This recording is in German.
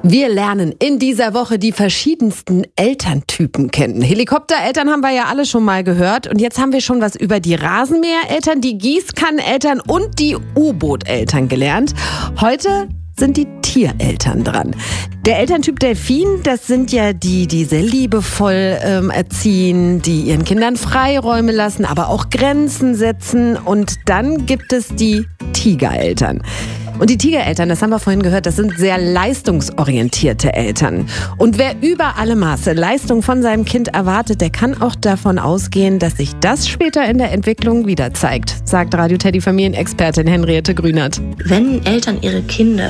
Wir lernen in dieser Woche die verschiedensten Elterntypen kennen. Helikoptereltern haben wir ja alle schon mal gehört. Und jetzt haben wir schon was über die Rasenmähereltern, die Gießkanneneltern und die U-Boot-Eltern gelernt. Heute sind die Tiereltern dran. Der Elterntyp Delfin, das sind ja die, die sehr liebevoll erziehen, die ihren Kindern Freiräume lassen, aber auch Grenzen setzen. Und dann gibt es die Tigereltern. Und die Tigereltern, das haben wir vorhin gehört, das sind sehr leistungsorientierte Eltern. Und wer über alle Maße Leistung von seinem Kind erwartet, der kann auch davon ausgehen, dass sich das später in der Entwicklung wieder zeigt, sagt Radio Teddy Familienexpertin Henriette Grünert. Wenn Eltern ihre Kinder